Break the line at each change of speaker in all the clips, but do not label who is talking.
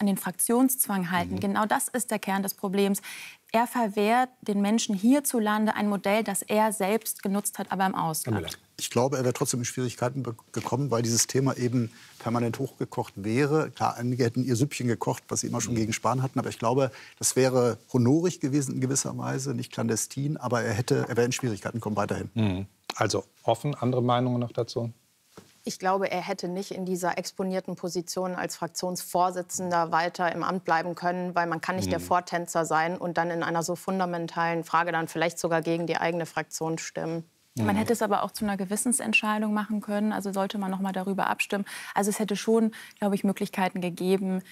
an den Fraktionszwang halten. Genau das ist der Kern des Problems. Er verwehrt den Menschen hierzulande ein Modell, das er selbst genutzt hat, aber im Ausland.
Ich glaube, er wäre trotzdem in Schwierigkeiten gekommen, weil dieses Thema eben permanent hochgekocht wäre. Klar, einige hätten ihr Süppchen gekocht, was sie immer schon gegen Spahn hatten. Aber ich glaube, das wäre honorig gewesen in gewisser Weise, nicht clandestin. Aber er wäre in Schwierigkeiten gekommen weiterhin.
Also offen, andere Meinungen noch dazu?
Ich glaube, er hätte nicht in dieser exponierten Position als Fraktionsvorsitzender weiter im Amt bleiben können, weil man kann nicht der Vortänzer sein und dann in einer so fundamentalen Frage dann vielleicht sogar gegen die eigene Fraktion stimmen.
Man hätte es aber auch zu einer Gewissensentscheidung machen können. Also sollte man noch mal darüber abstimmen. Also es hätte schon, glaube ich, Möglichkeiten gegeben,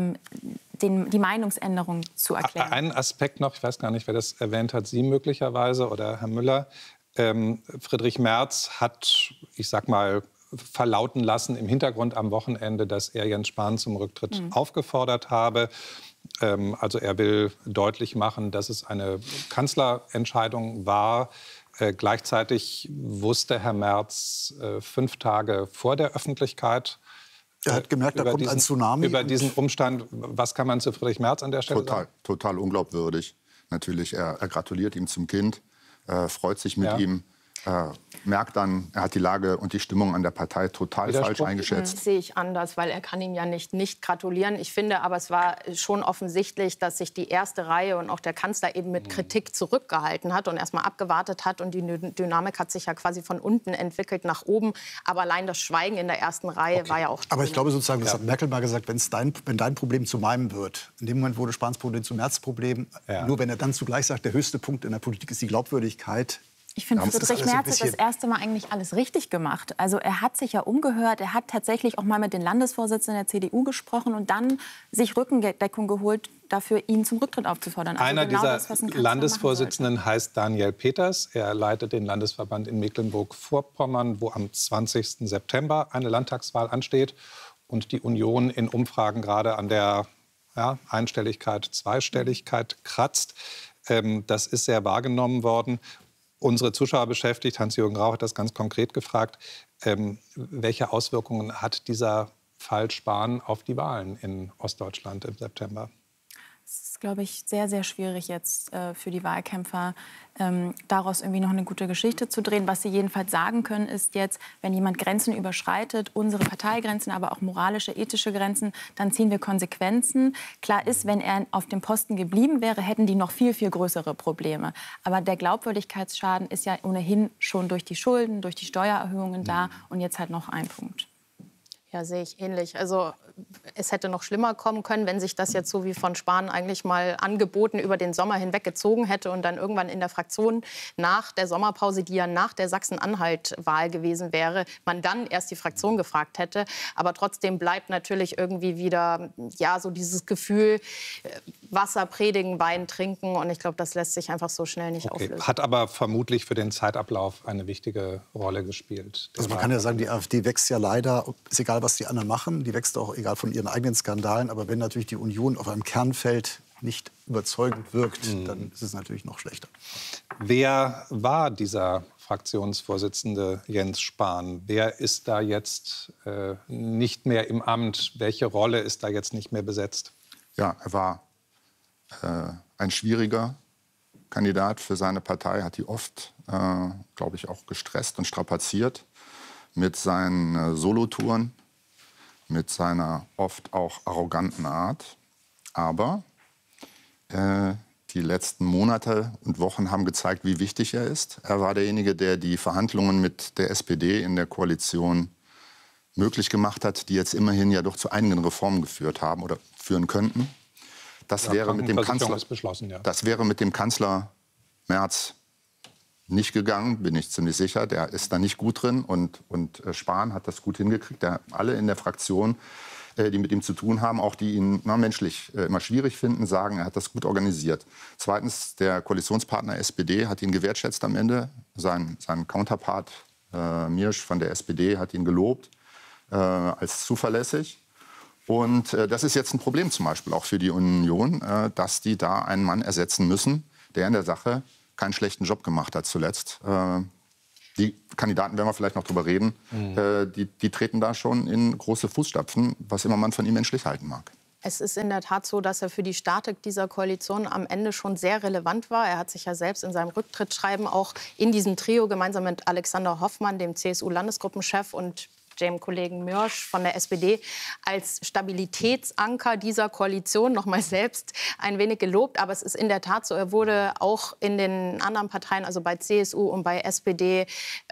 die Meinungsänderung zu erklären.
Ein Aspekt noch, ich weiß gar nicht, wer das erwähnt hat, Sie möglicherweise oder Herr Müller. Friedrich Merz hat, ich sag mal, verlauten lassen im Hintergrund am Wochenende, dass er Jens Spahn zum Rücktritt aufgefordert habe. Also er will deutlich machen, dass es eine Kanzlerentscheidung war. Gleichzeitig wusste Herr Merz 5 Tage vor der Öffentlichkeit
Er hat gemerkt, da kommt ein Tsunami.
Über diesen Umstand, was kann man zu Friedrich Merz an der Stelle sagen?
Total unglaubwürdig. Natürlich, er gratuliert ihm zum Kind, freut sich mit ihm. Merkt dann, er hat die Lage und die Stimmung an der Partei total falsch eingeschätzt.
Das sehe ich anders, weil er kann ihm ja nicht gratulieren. Ich finde aber, es war schon offensichtlich, dass sich die erste Reihe und auch der Kanzler eben mit Kritik zurückgehalten hat und erstmal abgewartet hat. Und die Dynamik hat sich ja quasi von unten entwickelt nach oben. Aber allein das Schweigen in der ersten Reihe war ja auch...
Aber ich glaube sozusagen, das hat Merkel mal gesagt, wenn dein Problem zu meinem wird. In dem Moment wurde Spahns Problem zum Merz-Problem. Nur wenn er dann zugleich sagt, der höchste Punkt in der Politik ist die Glaubwürdigkeit.
Ich finde, Friedrich Merz hat das erste Mal eigentlich alles richtig gemacht. Also er hat sich ja umgehört, er hat tatsächlich auch mal mit den Landesvorsitzenden der CDU gesprochen und dann sich Rückendeckung geholt, dafür ihn zum Rücktritt aufzufordern. Also
Einer
genau
dieser
das, was ein
Landesvorsitzenden heißt Daniel Peters. Er leitet den Landesverband in Mecklenburg-Vorpommern, wo am 20. September eine Landtagswahl ansteht und die Union in Umfragen gerade an der Einstelligkeit, Zweistelligkeit kratzt. Das ist sehr wahrgenommen worden. Unsere Zuschauer beschäftigt, Hans-Jürgen Rau hat das ganz konkret gefragt, welche Auswirkungen hat dieser Fall Spahn auf die Wahlen in Ostdeutschland im September?
Es ist, glaube ich, sehr, sehr schwierig jetzt für die Wahlkämpfer, daraus irgendwie noch eine gute Geschichte zu drehen. Was sie jedenfalls sagen können, ist jetzt, wenn jemand Grenzen überschreitet, unsere Parteigrenzen, aber auch moralische, ethische Grenzen, dann ziehen wir Konsequenzen. Klar ist, wenn er auf dem Posten geblieben wäre, hätten die noch viel, viel größere Probleme. Aber der Glaubwürdigkeitsschaden ist ja ohnehin schon durch die Schulden, durch die Steuererhöhungen da. Und jetzt halt noch ein Punkt.
Ja, sehe ich ähnlich. Also es hätte noch schlimmer kommen können, wenn sich das jetzt so wie von Spahn eigentlich mal angeboten über den Sommer hinweg gezogen hätte und dann irgendwann in der Fraktion nach der Sommerpause, die ja nach der Sachsen-Anhalt-Wahl gewesen wäre, man dann erst die Fraktion gefragt hätte. Aber trotzdem bleibt natürlich irgendwie wieder so dieses Gefühl, Wasser predigen, Wein trinken. Und ich glaube, das lässt sich einfach so schnell nicht auflösen.
Hat aber vermutlich für den Zeitablauf eine wichtige Rolle gespielt.
Also man kann ja sagen, die AfD wächst ja leider, ist egal, was die anderen machen, die wächst auch egal von ihren eigenen Skandalen. Aber wenn natürlich die Union auf einem Kernfeld nicht überzeugend wirkt, dann ist es natürlich noch schlechter.
Wer war dieser Fraktionsvorsitzende Jens Spahn? Wer ist da jetzt nicht mehr im Amt? Welche Rolle ist da jetzt nicht mehr besetzt?
Ja, er war ein schwieriger Kandidat für seine Partei, hat die oft, glaube ich, auch gestresst und strapaziert mit seinen Solotouren, mit seiner oft auch arroganten Art. Aber die letzten Monate und Wochen haben gezeigt, wie wichtig er ist. Er war derjenige, der die Verhandlungen mit der SPD in der Koalition möglich gemacht hat, die jetzt immerhin ja doch zu einigen Reformen geführt haben oder führen könnten. Das wäre mit dem Kanzler, das wäre mit dem Kanzler Merz nicht gegangen, bin ich ziemlich sicher. Der ist da nicht gut drin und Spahn hat das gut hingekriegt. Alle in der Fraktion, die mit ihm zu tun haben, auch die ihn menschlich immer schwierig finden, sagen, er hat das gut organisiert. Zweitens, der Koalitionspartner SPD hat ihn gewertschätzt am Ende. Sein Counterpart Miersch von der SPD hat ihn gelobt als zuverlässig. Und das ist jetzt ein Problem zum Beispiel auch für die Union, dass die da einen Mann ersetzen müssen, der in der Sache keinen schlechten Job gemacht hat zuletzt. Die Kandidaten, werden wir vielleicht noch drüber reden, die treten da schon in große Fußstapfen, was immer man von ihm menschlich halten mag.
Es ist in der Tat so, dass er für die Statik dieser Koalition am Ende schon sehr relevant war. Er hat sich ja selbst in seinem Rücktrittsschreiben auch in diesem Trio gemeinsam mit Alexander Hoffmann, dem CSU-Landesgruppenchef, und dem Kollegen Mörsch von der SPD als Stabilitätsanker dieser Koalition noch mal selbst ein wenig gelobt. Aber es ist in der Tat so, er wurde auch in den anderen Parteien, also bei CSU und bei SPD,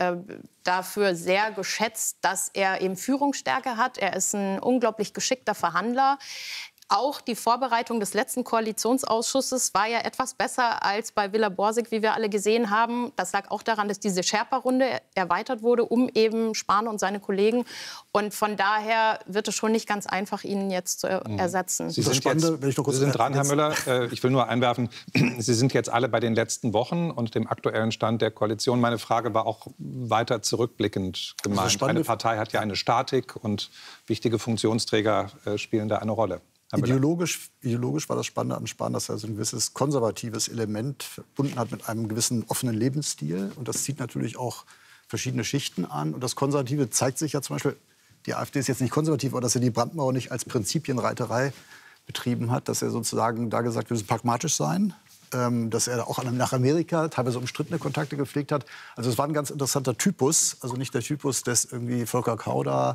dafür sehr geschätzt, dass er eben Führungsstärke hat. Er ist ein unglaublich geschickter Verhandler. Auch die Vorbereitung des letzten Koalitionsausschusses war ja etwas besser als bei Villa Borsig, wie wir alle gesehen haben. Das lag auch daran, dass diese Sherpa-Runde erweitert wurde, um eben Spahn und seine Kollegen. Und von daher wird es schon nicht ganz einfach, ihn jetzt zu ersetzen.
Sie sind dran, Herr Müller. Ich will nur einwerfen, Sie sind jetzt alle bei den letzten Wochen und dem aktuellen Stand der Koalition. Meine Frage war auch weiter zurückblickend gemeint. Eine Partei hat ja eine Statik und wichtige Funktionsträger spielen da eine Rolle.
Ideologisch war das Spannende an Spahn, dass er so ein gewisses konservatives Element verbunden hat mit einem gewissen offenen Lebensstil. Und das zieht natürlich auch verschiedene Schichten an. Und das Konservative zeigt sich ja zum Beispiel, die AfD ist jetzt nicht konservativ, aber dass er die Brandmauer nicht als Prinzipienreiterei betrieben hat, dass er sozusagen da gesagt hat, wir müssen pragmatisch sein. Dass er auch nach Amerika teilweise umstrittene Kontakte gepflegt hat. Also es war ein ganz interessanter Typus, also nicht der Typus des irgendwie Volker Kauder,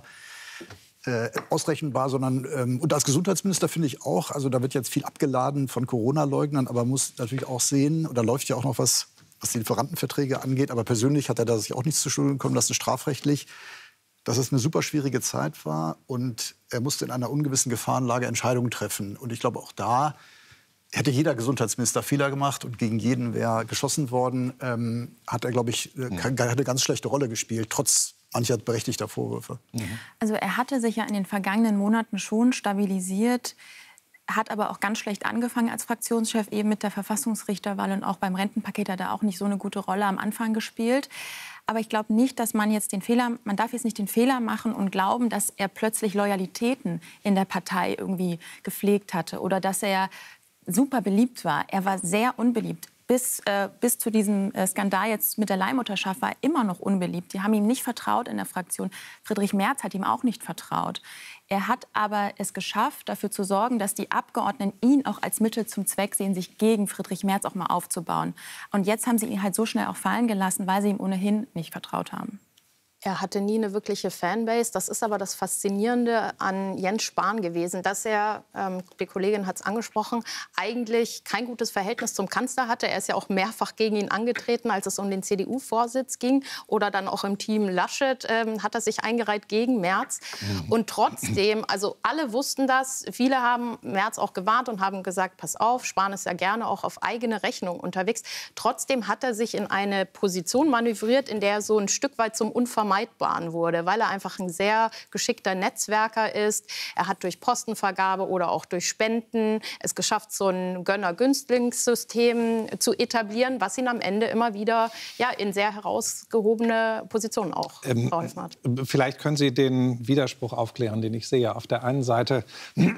ausrechenbar, sondern und als Gesundheitsminister finde ich auch, also da wird jetzt viel abgeladen von Corona-Leugnern, aber man muss natürlich auch sehen, und da läuft ja auch noch was die Lieferantenverträge angeht, aber persönlich hat er da sich auch nichts zu Schulden kommen lassen, strafrechtlich, dass es eine super schwierige Zeit war und er musste in einer ungewissen Gefahrenlage Entscheidungen treffen. Und ich glaube, auch da hätte jeder Gesundheitsminister Fehler gemacht und gegen jeden wäre geschossen worden, hat er, glaube ich, eine ganz schlechte Rolle gespielt, trotz mancher berechtigter Vorwürfe.
Also er hatte sich ja in den vergangenen Monaten schon stabilisiert, hat aber auch ganz schlecht angefangen als Fraktionschef, eben mit der Verfassungsrichterwahl, und auch beim Rentenpaket hat er auch nicht so eine gute Rolle am Anfang gespielt. Aber ich glaube nicht, dass man darf jetzt nicht den Fehler machen und glauben, dass er plötzlich Loyalitäten in der Partei irgendwie gepflegt hatte oder dass er super beliebt war. Er war sehr unbeliebt. Bis zu diesem Skandal jetzt mit der Leihmutterschaft war er immer noch unbeliebt. Die haben ihm nicht vertraut in der Fraktion. Friedrich Merz hat ihm auch nicht vertraut. Er hat aber es geschafft, dafür zu sorgen, dass die Abgeordneten ihn auch als Mittel zum Zweck sehen, sich gegen Friedrich Merz auch mal aufzubauen. Und jetzt haben sie ihn halt so schnell auch fallen gelassen, weil sie ihm ohnehin nicht vertraut haben.
Er hatte nie eine wirkliche Fanbase. Das ist aber das Faszinierende an Jens Spahn gewesen, dass er, die Kollegin hat es angesprochen, eigentlich kein gutes Verhältnis zum Kanzler hatte. Er ist ja auch mehrfach gegen ihn angetreten, als es um den CDU-Vorsitz ging. Oder dann auch im Team Laschet hat er sich eingereiht gegen Merz. Und trotzdem, also alle wussten das, viele haben Merz auch gewarnt und haben gesagt, pass auf, Spahn ist ja gerne auch auf eigene Rechnung unterwegs. Trotzdem hat er sich in eine Position manövriert, in der er so ein Stück weit zum Unvermeidbaren wurde, weil er einfach ein sehr geschickter Netzwerker ist. Er hat durch Postenvergabe oder auch durch Spenden es geschafft, so ein Gönner-Günstlings-System zu etablieren, was ihn am Ende immer wieder in sehr herausgehobene Positionen auch geholfen hat.
Vielleicht können Sie den Widerspruch aufklären, den ich sehe. Auf der einen Seite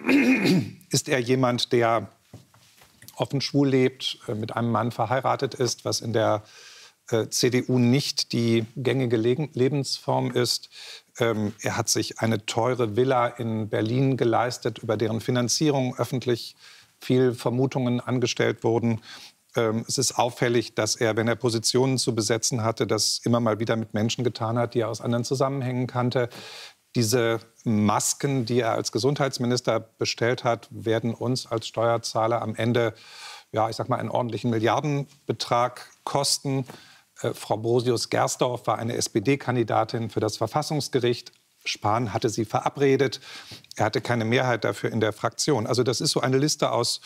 ist er jemand, der offen schwul lebt, mit einem Mann verheiratet ist, was in der CDU nicht die gängige Lebensform ist. Er hat sich eine teure Villa in Berlin geleistet, über deren Finanzierung öffentlich viel Vermutungen angestellt wurden. Es ist auffällig, dass er, wenn er Positionen zu besetzen hatte, das immer mal wieder mit Menschen getan hat, die er aus anderen Zusammenhängen kannte. Diese Masken, die er als Gesundheitsminister bestellt hat, werden uns als Steuerzahler am Ende, einen ordentlichen Milliardenbetrag kosten. Frau Brosius-Gersdorf war eine SPD-Kandidatin für das Verfassungsgericht. Spahn hatte sie verabredet. Er hatte keine Mehrheit dafür in der Fraktion. Also das ist so eine Liste aus,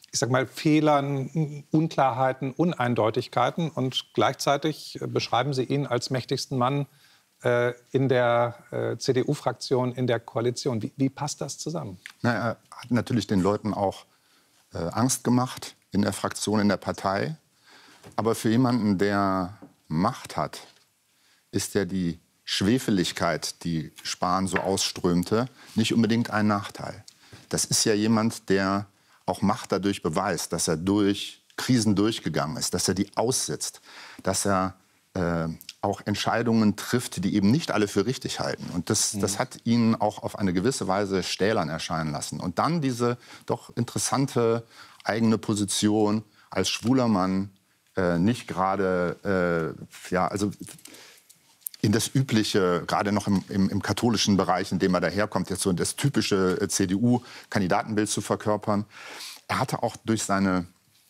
Fehlern, Unklarheiten, Uneindeutigkeiten. Und gleichzeitig beschreiben Sie ihn als mächtigsten Mann in der CDU-Fraktion, in der Koalition. Wie passt das zusammen?
Er hat natürlich den Leuten auch Angst gemacht in der Fraktion, in der Partei. Aber für jemanden, der Macht hat, ist ja die Schwefeligkeit, die Spahn so ausströmte, nicht unbedingt ein Nachteil. Das ist ja jemand, der auch Macht dadurch beweist, dass er durch Krisen durchgegangen ist, dass er die aussitzt, dass er auch Entscheidungen trifft, die eben nicht alle für richtig halten. Und das hat ihn auch auf eine gewisse Weise stählern erscheinen lassen. Und dann diese doch interessante eigene Position als schwuler Mann, nicht gerade, also in das übliche, gerade noch im katholischen Bereich, in dem er daherkommt, jetzt so das typische CDU-Kandidatenbild zu verkörpern. Er hatte auch durch seine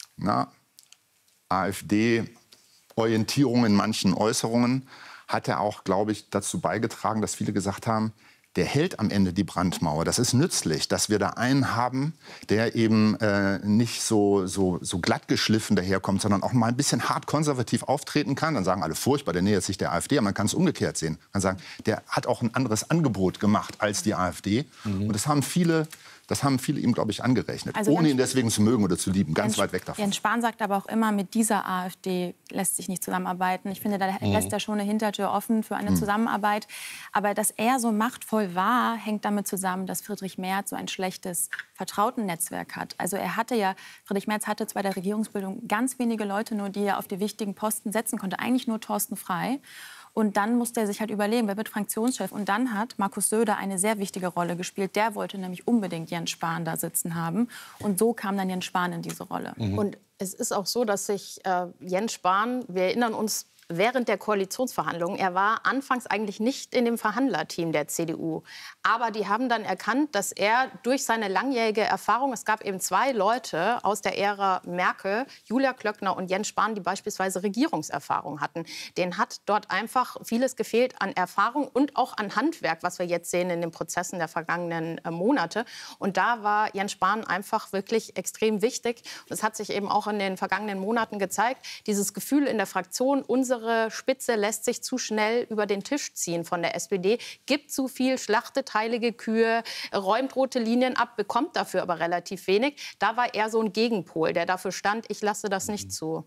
AfD-Orientierung in manchen Äußerungen, hat er auch, glaube ich, dazu beigetragen, dass viele gesagt haben, der hält am Ende die Brandmauer. Das ist nützlich, dass wir da einen haben, der eben nicht so glatt geschliffen daherkommt, sondern auch mal ein bisschen hart konservativ auftreten kann. Dann sagen alle, furchtbar, der nähert sich der AfD. Aber man kann es umgekehrt sehen. Man kann sagen, der hat auch ein anderes Angebot gemacht als die AfD. Und das haben viele ihm, glaube ich, angerechnet, also ohne ihn deswegen zu mögen oder zu lieben, ganz weit weg davon.
Jens Spahn sagt aber auch immer, mit dieser AfD lässt sich nicht zusammenarbeiten. Ich finde, da lässt er schon eine Hintertür offen für eine Zusammenarbeit. Aber dass er so machtvoll war, hängt damit zusammen, dass Friedrich Merz so ein schlechtes Vertrautennetzwerk hat. Also Friedrich Merz hatte zwar der Regierungsbildung ganz wenige Leute nur, die er auf die wichtigen Posten setzen konnte, eigentlich nur Thorsten Frey. Und dann musste er sich halt überlegen, wer wird Fraktionschef. Und dann hat Markus Söder eine sehr wichtige Rolle gespielt. Der wollte nämlich unbedingt Jens Spahn da sitzen haben. Und so kam dann Jens Spahn in diese Rolle.
Und es ist auch so, dass sich Jens Spahn, wir erinnern uns, während der Koalitionsverhandlungen, er war anfangs eigentlich nicht in dem Verhandlerteam der CDU. Aber die haben dann erkannt, dass er durch seine langjährige Erfahrung, es gab eben 2 Leute aus der Ära Merkel, Julia Klöckner und Jens Spahn, die beispielsweise Regierungserfahrung hatten. Denen hat dort einfach vieles gefehlt an Erfahrung und auch an Handwerk, was wir jetzt sehen in den Prozessen der vergangenen Monate. Und da war Jens Spahn einfach wirklich extrem wichtig. Und es hat sich eben auch in den vergangenen Monaten gezeigt, dieses Gefühl in der Fraktion, unsere Spitze lässt sich zu schnell über den Tisch ziehen von der SPD, gibt zu viel, schlachtet heilige Kühe, räumt rote Linien ab, bekommt dafür aber relativ wenig. Da war er so ein Gegenpol, der dafür stand, ich lasse das nicht zu.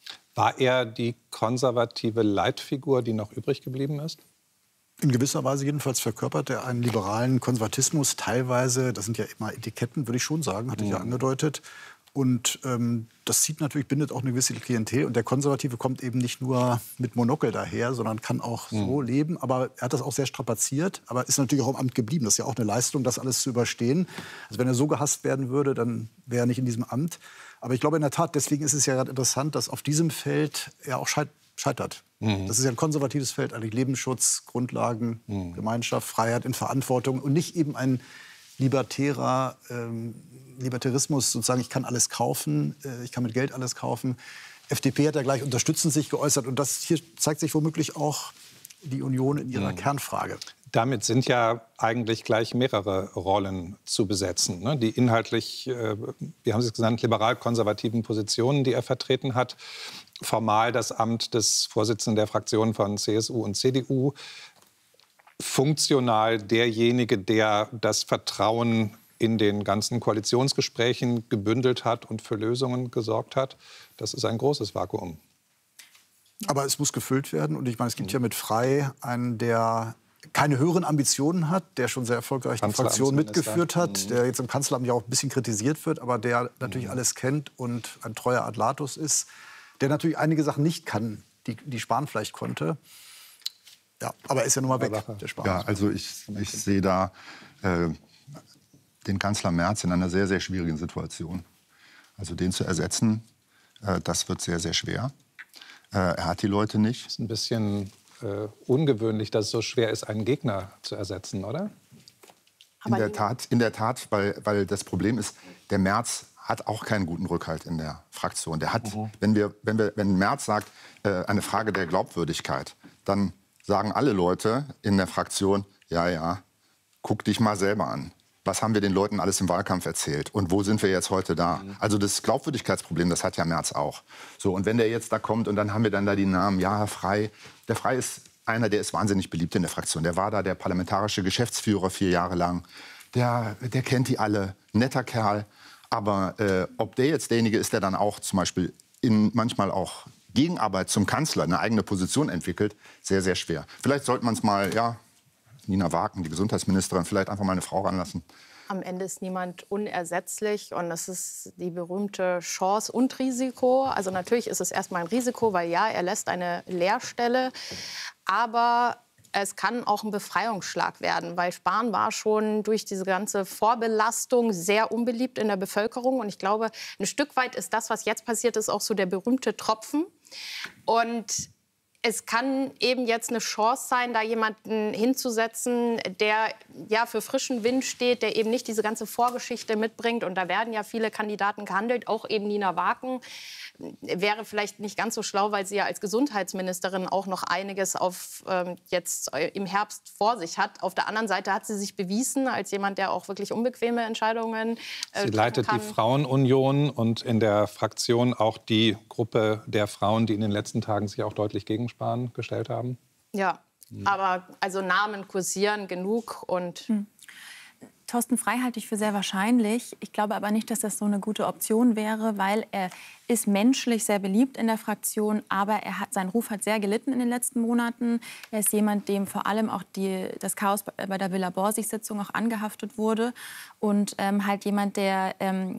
War er die konservative Leitfigur, die noch übrig geblieben ist?
In gewisser Weise jedenfalls verkörpert er einen liberalen Konservatismus. Teilweise, das sind ja immer Etiketten, würde ich schon sagen, hatte ich ja angedeutet. Und das bindet auch eine gewisse Klientel. Und der Konservative kommt eben nicht nur mit Monokel daher, sondern kann auch so leben. Aber er hat das auch sehr strapaziert, aber ist natürlich auch im Amt geblieben. Das ist ja auch eine Leistung, das alles zu überstehen. Also wenn er so gehasst werden würde, dann wäre er nicht in diesem Amt. Aber ich glaube in der Tat, deswegen ist es ja gerade interessant, dass auf diesem Feld er auch scheitert. Das ist ja ein konservatives Feld, eigentlich Lebensschutz, Grundlagen, Gemeinschaft, Freiheit in Verantwortung und nicht eben ein Libertarismus, sozusagen, ich kann alles kaufen, ich kann mit Geld alles kaufen. FDP hat ja gleich unterstützend sich geäußert. Und das hier zeigt sich womöglich auch die Union in ihrer Kernfrage.
Damit sind ja eigentlich gleich mehrere Rollen zu besetzen, ne? Die inhaltlich, wie haben Sie es genannt, liberal-konservativen Positionen, die er vertreten hat. Formal das Amt des Vorsitzenden der Fraktionen von CSU und CDU. Funktional derjenige, der das Vertrauen in den ganzen Koalitionsgesprächen gebündelt hat und für Lösungen gesorgt hat. Das ist ein großes Vakuum.
Aber es muss gefüllt werden. Und ich meine, es gibt ja mit Frey einen, der keine höheren Ambitionen hat, der schon sehr erfolgreich die Fraktion mitgeführt hat, der jetzt im Kanzleramt ja auch ein bisschen kritisiert wird, aber der natürlich alles kennt und ein treuer Adlatus ist, der natürlich einige Sachen nicht kann, die Spahn vielleicht konnte. Ja, aber er ist ja nun mal weg, der Spahn.
Ja, also ich sehe da den Kanzler Merz in einer sehr, sehr schwierigen Situation. Also den zu ersetzen, das wird sehr, sehr schwer. Er hat die Leute nicht.
Das ist ein bisschen ungewöhnlich, dass es so schwer ist, einen Gegner zu ersetzen, oder?
In der Tat, weil das Problem ist, der Merz hat auch keinen guten Rückhalt in der Fraktion. Der hat, wenn Merz sagt, eine Frage der Glaubwürdigkeit, dann sagen alle Leute in der Fraktion, ja, guck dich mal selber an. Was haben wir den Leuten alles im Wahlkampf erzählt? Und wo sind wir jetzt heute da? Also das Glaubwürdigkeitsproblem, das hat ja Merz auch. So, und wenn der jetzt da kommt und dann haben wir dann da die Namen, ja, Herr Frey. Der Frey ist einer, der ist wahnsinnig beliebt in der Fraktion. Der war da der parlamentarische Geschäftsführer 4 Jahre lang. Der kennt die alle, netter Kerl. Aber ob der jetzt derjenige ist, der dann auch zum Beispiel manchmal auch Gegenarbeit zum Kanzler, eine eigene Position entwickelt, sehr, sehr schwer. Vielleicht sollte man es mal, Nina Wagen, die Gesundheitsministerin, vielleicht einfach mal eine Frau ranlassen.
Am Ende ist niemand unersetzlich und das ist die berühmte Chance und Risiko. Also natürlich ist es erstmal ein Risiko, weil ja, er lässt eine Leerstelle, aber es kann auch ein Befreiungsschlag werden, weil Spahn war schon durch diese ganze Vorbelastung sehr unbeliebt in der Bevölkerung. Und ich glaube, ein Stück weit ist das, was jetzt passiert ist, auch so der berühmte Tropfen. Und es kann eben jetzt eine Chance sein, da jemanden hinzusetzen, der ja für frischen Wind steht, der eben nicht diese ganze Vorgeschichte mitbringt. Und da werden ja viele Kandidaten gehandelt, auch eben Nina Waken. Wäre vielleicht nicht ganz so schlau, weil sie ja als Gesundheitsministerin auch noch einiges jetzt im Herbst vor sich hat. Auf der anderen Seite hat sie sich bewiesen als jemand, der auch wirklich unbequeme Entscheidungen
Sie leitet die Frauenunion und in der Fraktion auch die Gruppe der Frauen, die in den letzten Tagen sich auch deutlich gegen Spahn gestellt haben.
Ja, aber also Namen kursieren genug und
Thorsten Frey halte ich für sehr wahrscheinlich. Ich glaube aber nicht, dass das so eine gute Option wäre, weil er ist menschlich sehr beliebt in der Fraktion, aber sein Ruf hat sehr gelitten in den letzten Monaten. Er ist jemand, dem vor allem auch das Chaos bei der Villa Borsig-Sitzung auch angehaftet wurde und halt jemand, der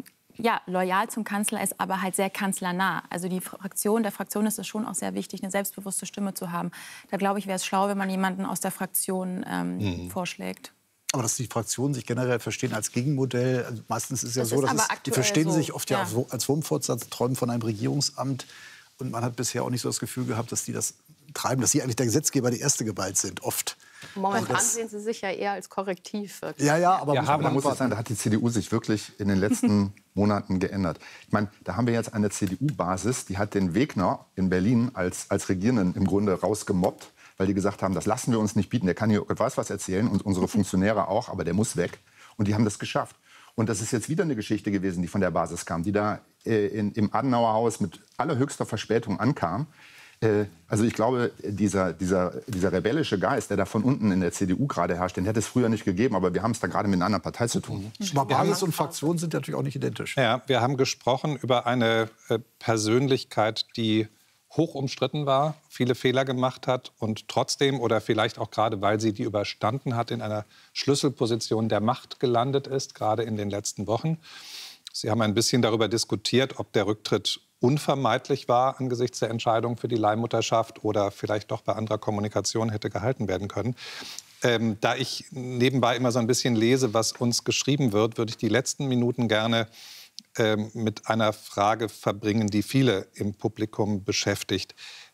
loyal zum Kanzler ist, aber halt sehr kanzlernah. Also der Fraktion ist es schon auch sehr wichtig, eine selbstbewusste Stimme zu haben. Da glaube ich, wäre es schlau, wenn man jemanden aus der Fraktion vorschlägt.
Aber dass die Fraktionen sich generell verstehen als Gegenmodell, also meistens ist ja so, dass die verstehen sich oft ja als Wurmfortsatz, träumen von einem Regierungsamt. Und man hat bisher auch nicht so das Gefühl gehabt, dass die das treiben, dass sie eigentlich der Gesetzgeber der erste Gewalt sind, oft.
Momentan sehen sie sich ja eher als Korrektiv. Wirklich.
Ja, aber
man muss sagen, da hat die CDU sich wirklich in den letzten Monaten geändert. Ich meine, da haben wir jetzt eine CDU-Basis, die hat den Wegner in Berlin als Regierenden im Grunde rausgemobbt, weil die gesagt haben, das lassen wir uns nicht bieten. Der kann hier was erzählen und unsere Funktionäre auch, aber der muss weg. Und die haben das geschafft. Und das ist jetzt wieder eine Geschichte gewesen, die von der Basis kam, die da im Adenauerhaus mit allerhöchster Verspätung ankam. Also ich glaube, dieser rebellische Geist, der da von unten in der CDU gerade herrscht, den hätte es früher nicht gegeben, aber wir haben es da gerade mit einer anderen Partei zu tun.
Basis und Fraktion sind natürlich auch nicht identisch.
Ja, wir haben gesprochen über eine Persönlichkeit, die hoch umstritten war, viele Fehler gemacht hat und trotzdem oder vielleicht auch gerade, weil sie die überstanden hat, in einer Schlüsselposition der Macht gelandet ist, gerade in den letzten Wochen. Sie haben ein bisschen darüber diskutiert, ob der Rücktritt unvermeidlich war angesichts der Entscheidung für die Leihmutterschaft oder vielleicht doch bei anderer Kommunikation hätte gehalten werden können. Da ich nebenbei immer so ein bisschen lese, was uns geschrieben wird, würde ich die letzten Minuten gerne mit einer Frage verbringen, die viele im Publikum beschäftigt.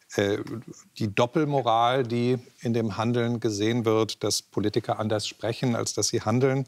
Die Doppelmoral, die in dem Handeln gesehen wird, dass Politiker anders sprechen, als dass sie handeln.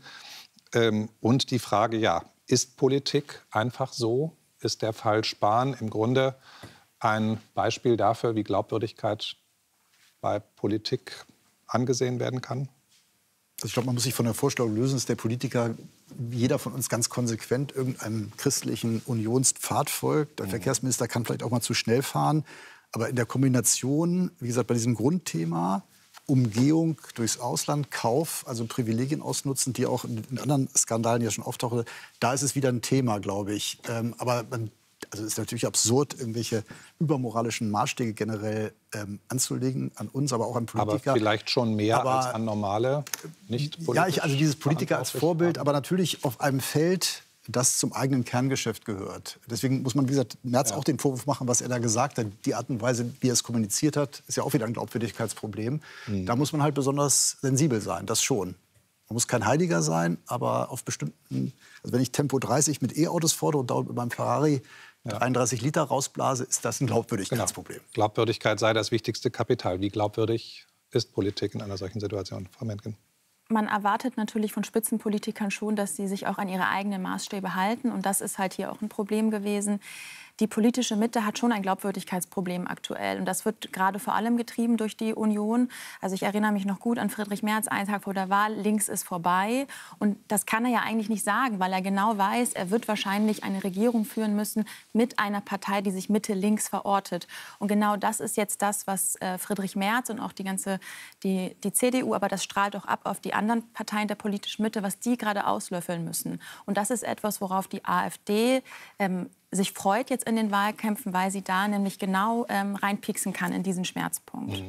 Und die Frage, ist Politik einfach so? Ist der Fall Spahn im Grunde ein Beispiel dafür, wie Glaubwürdigkeit bei Politik angesehen werden kann?
Also ich glaube, man muss sich von der Vorstellung lösen, dass der Politiker, jeder von uns ganz konsequent irgendeinem christlichen Unionspfad folgt. Der Verkehrsminister kann vielleicht auch mal zu schnell fahren. Aber in der Kombination, wie gesagt, bei diesem Grundthema, Umgehung durchs Ausland, Kauf, also Privilegien ausnutzen, die auch in anderen Skandalen ja schon auftauchen, da ist es wieder ein Thema, glaube ich. Aber es ist natürlich absurd, irgendwelche übermoralischen Maßstäbe generell anzulegen an uns, aber auch an Politiker.
Aber vielleicht schon mehr als an normale Nicht-Politiker.
Ja, also dieses Politiker als Vorbild, aber natürlich auf einem Feld, das zum eigenen Kerngeschäft gehört. Deswegen muss man, wie gesagt, Merz auch den Vorwurf machen, was er da gesagt hat. Die Art und Weise, wie er es kommuniziert hat, ist ja auch wieder ein Glaubwürdigkeitsproblem. Da muss man halt besonders sensibel sein, das schon. Man muss kein Heiliger sein, aber auf bestimmten... Also wenn ich Tempo 30 mit E-Autos fordere und dauernd mit meinem Ferrari 33 Liter rausblase, ist das ein Glaubwürdigkeitsproblem.
Genau. Glaubwürdigkeit sei das wichtigste Kapital. Wie glaubwürdig ist Politik in einer solchen Situation, Frau Mentgen?
Man erwartet natürlich von Spitzenpolitikern schon, dass sie sich auch an ihre eigenen Maßstäbe halten. Und das ist halt hier auch ein Problem gewesen. Die politische Mitte hat schon ein Glaubwürdigkeitsproblem aktuell. Und das wird gerade vor allem getrieben durch die Union. Also ich erinnere mich noch gut an Friedrich Merz, einen Tag vor der Wahl, links ist vorbei. Und das kann er ja eigentlich nicht sagen, weil er genau weiß, er wird wahrscheinlich eine Regierung führen müssen mit einer Partei, die sich Mitte-links verortet. Und genau das ist jetzt das, was Friedrich Merz und auch die CDU, aber das strahlt auch ab auf die anderen Parteien der politischen Mitte, was die gerade auslöffeln müssen. Und das ist etwas, worauf die AfD sich freut jetzt in den Wahlkämpfen, weil sie da nämlich genau reinpieksen kann in diesen Schmerzpunkt.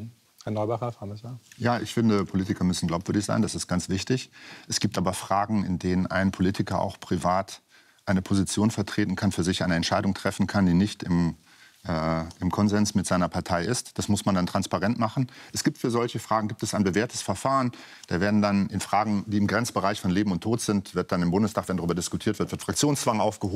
Herr Neubacher, Frau Müssler?
Ja, ich finde, Politiker müssen glaubwürdig sein, das ist ganz wichtig. Es gibt aber Fragen, in denen ein Politiker auch privat eine Position vertreten kann, für sich eine Entscheidung treffen kann, die nicht im Konsens mit seiner Partei ist. Das muss man dann transparent machen. Es gibt für solche Fragen gibt es ein bewährtes Verfahren. Da werden dann in Fragen, die im Grenzbereich von Leben und Tod sind, wird dann im Bundestag, wenn darüber diskutiert wird, wird Fraktionszwang aufgehoben.